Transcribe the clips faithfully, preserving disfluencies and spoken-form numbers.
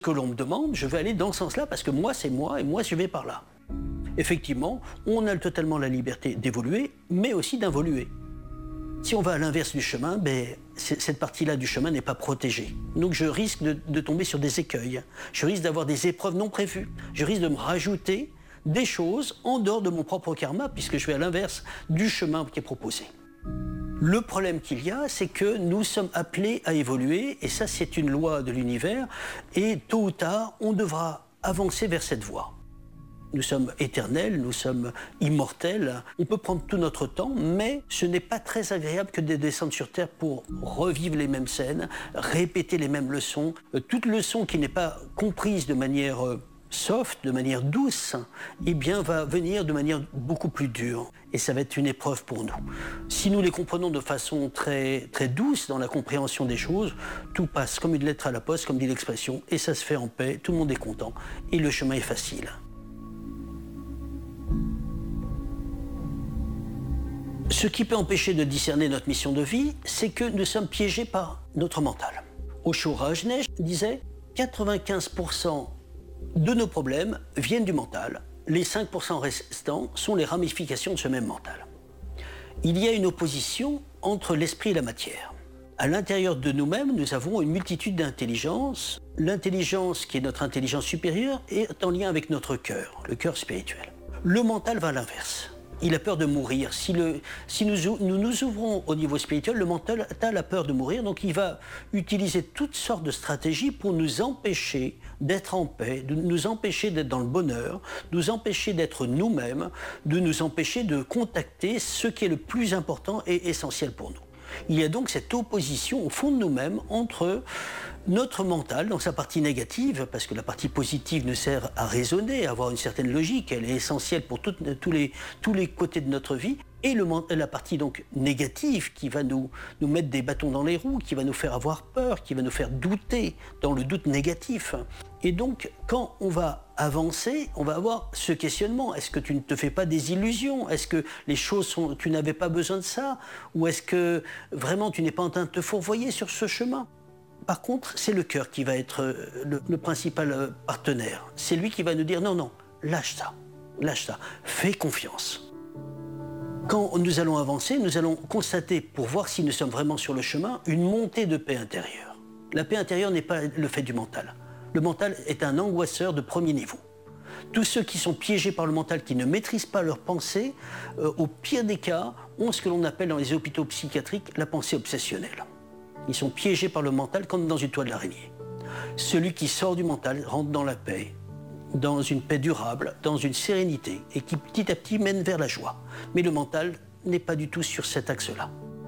que l'on me demande, je vais aller dans ce sens-là parce que moi, c'est moi et moi, je vais par là. Effectivement, on a totalement la liberté d'évoluer, mais aussi d'involuer. Si on va à l'inverse du chemin, ben, cette partie-là du chemin n'est pas protégée. Donc je risque de, de tomber sur des écueils. Je risque d'avoir des épreuves non prévues. Je risque de me rajouter des choses en dehors de mon propre karma, puisque je vais à l'inverse du chemin qui est proposé. Le problème qu'il y a, c'est que nous sommes appelés à évoluer, et ça c'est une loi de l'univers, et tôt ou tard, on devra avancer vers cette voie. Nous sommes éternels, nous sommes immortels, on peut prendre tout notre temps, mais ce n'est pas très agréable que de descendre sur Terre pour revivre les mêmes scènes, répéter les mêmes leçons. Toute leçon qui n'est pas comprise de manière soft, de manière douce, eh bien va venir de manière beaucoup plus dure. Et ça va être une épreuve pour nous. Si nous les comprenons de façon très, très douce dans la compréhension des choses, tout passe comme une lettre à la poste, comme dit l'expression, et ça se fait en paix, tout le monde est content, et le chemin est facile. Ce qui peut empêcher de discerner notre mission de vie, c'est que nous sommes piégés par notre mental. Osho Rajneesh disait quatre-vingt-quinze pour cent de nos problèmes viennent du mental. Les cinq pour cent restants sont les ramifications de ce même mental. Il y a une opposition entre l'esprit et la matière. À l'intérieur de nous-mêmes, nous avons une multitude d'intelligences. L'intelligence, qui est notre intelligence supérieure, est en lien avec notre cœur, le cœur spirituel. Le mental va à l'inverse. Il a peur de mourir. Si, le, si nous, nous nous ouvrons au niveau spirituel, le mental a la peur de mourir, donc il va utiliser toutes sortes de stratégies pour nous empêcher d'être en paix, de nous empêcher d'être dans le bonheur, de nous empêcher d'être nous-mêmes, de nous empêcher de contacter ce qui est le plus important et essentiel pour nous. Il y a donc cette opposition au fond de nous-mêmes entre notre mental dans sa partie négative, parce que la partie positive nous sert à raisonner, à avoir une certaine logique, elle est essentielle pour tout, tous, les, tous les côtés de notre vie, et le, la partie donc négative qui va nous, nous mettre des bâtons dans les roues, qui va nous faire avoir peur, qui va nous faire douter dans le doute négatif. Et donc, quand on va avancer, on va avoir ce questionnement. Est-ce que tu ne te fais pas des illusions? Est-ce que les choses sont... Tu n'avais pas besoin de ça? Ou est-ce que vraiment tu n'es pas en train de te fourvoyer sur ce chemin? Par contre, c'est le cœur qui va être le, le principal partenaire. C'est lui qui va nous dire non, non, lâche ça, lâche ça, fais confiance. Quand nous allons avancer, nous allons constater, pour voir si nous sommes vraiment sur le chemin, une montée de paix intérieure. La paix intérieure n'est pas le fait du mental. Le mental est un angoisseur de premier niveau. Tous ceux qui sont piégés par le mental, qui ne maîtrisent pas leurs pensées, euh, au pire des cas, ont ce que l'on appelle dans les hôpitaux psychiatriques la pensée obsessionnelle. Ils sont piégés par le mental comme dans une toile d'araignée. Celui qui sort du mental rentre dans la paix, dans une paix durable, dans une sérénité, et qui petit à petit mène vers la joie. Mais le mental n'est pas du tout sur cet axe-là.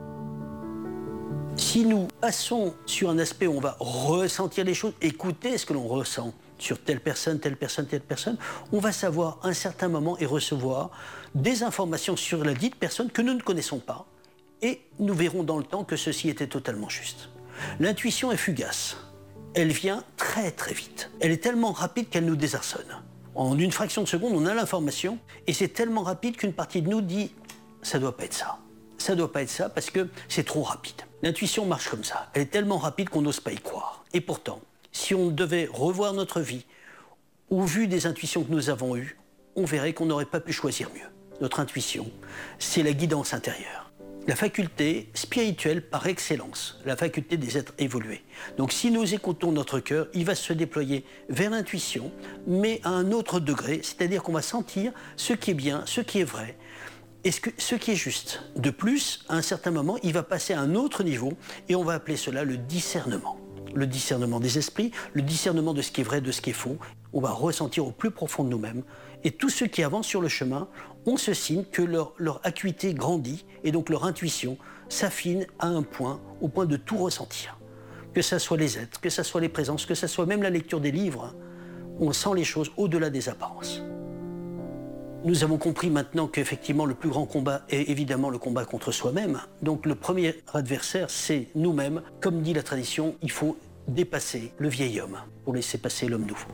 Si nous passons sur un aspect où on va ressentir les choses, écouter ce que l'on ressent sur telle personne, telle personne, telle personne, on va savoir à un certain moment et recevoir des informations sur la dite personne que nous ne connaissons pas, et nous verrons dans le temps que ceci était totalement juste. L'intuition est fugace. Elle vient très très vite. Elle est tellement rapide qu'elle nous désarçonne. En une fraction de seconde, on a l'information, et c'est tellement rapide qu'une partie de nous dit « ça doit pas être ça ». Ça doit pas être ça parce que c'est trop rapide. L'intuition marche comme ça. Elle est tellement rapide qu'on n'ose pas y croire. Et pourtant, si on devait revoir notre vie au vu des intuitions que nous avons eues, on verrait qu'on n'aurait pas pu choisir mieux. Notre intuition, c'est la guidance intérieure. La faculté spirituelle par excellence, la faculté des êtres évolués. Donc si nous écoutons notre cœur, il va se déployer vers l'intuition, mais à un autre degré, c'est-à-dire qu'on va sentir ce qui est bien, ce qui est vrai, et ce, que, ce qui est juste. De plus, à un certain moment, il va passer à un autre niveau, et on va appeler cela le discernement. Le discernement des esprits, le discernement de ce qui est vrai, de ce qui est faux. On va ressentir au plus profond de nous-mêmes. Et tous ceux qui avancent sur le chemin ont ce signe que leur, leur acuité grandit, et donc leur intuition s'affine à un point, au point de tout ressentir. Que ce soit les êtres, que ce soit les présences, que ce soit même la lecture des livres, on sent les choses au-delà des apparences. Nous avons compris maintenant qu'effectivement le plus grand combat est évidemment le combat contre soi-même. Donc le premier adversaire, c'est nous-mêmes. Comme dit la tradition, il faut dépasser le vieil homme pour laisser passer l'homme nouveau.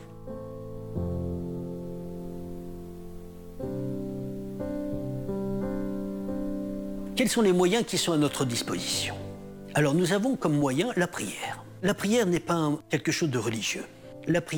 Quels sont les moyens qui sont à notre disposition? Alors nous avons comme moyen la prière. La prière n'est pas un, quelque chose de religieux. la